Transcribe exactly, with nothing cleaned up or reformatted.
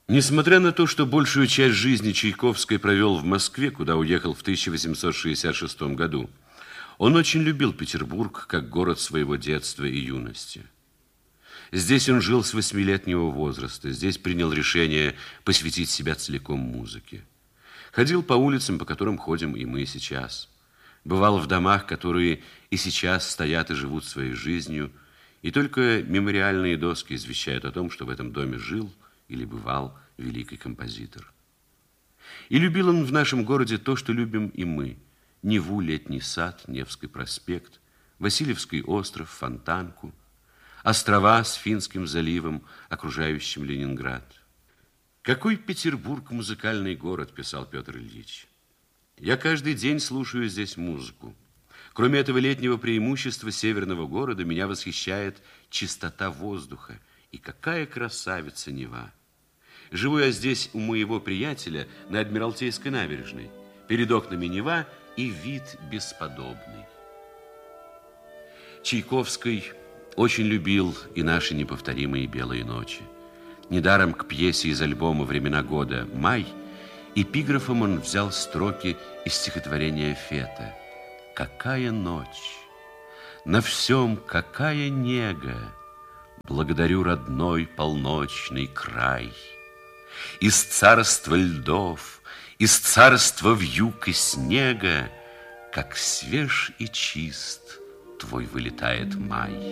Несмотря на то, что большую часть жизни Чайковский провел в Москве, куда уехал в тысяча восемьсот шестьдесят шестом году, он очень любил Петербург как город своего детства и юности. Здесь он жил с восьмилетнего возраста, здесь принял решение посвятить себя целиком музыке. Ходил по улицам, по которым ходим и мы сейчас. Бывал в домах, которые и сейчас стоят и живут своей жизнью, и только мемориальные доски извещают о том, что в этом доме жил или бывал великий композитор. И любил он в нашем городе то, что любим и мы. Неву, Летний сад, Невский проспект, Васильевский остров, Фонтанку, острова с Финским заливом, окружающим Ленинград. «Какой Петербург музыкальный город», – писал Петр Ильич. «Я каждый день слушаю здесь музыку. Кроме этого летнего преимущества северного города, меня восхищает чистота воздуха. И какая красавица Нева! Живу я здесь у моего приятеля на Адмиралтейской набережной. Перед окнами Нева и вид бесподобный». Чайковский очень любил и наши неповторимые белые ночи. Недаром к пьесе из альбома «Времена года» «Май» эпиграфом он взял строки из стихотворения Фета. «Какая ночь! На всем какая нега! Благодарю родной полночный край! Из царства льдов, из царства вьюг и снега, как свеж и чист твой вылетает май».